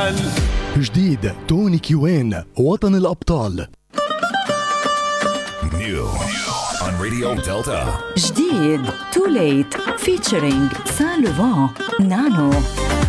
الأمل. جديد توني كيوين وطن الأبطال. New on Radio Delta. جديد Too Late featuring Saint Laurent Nano.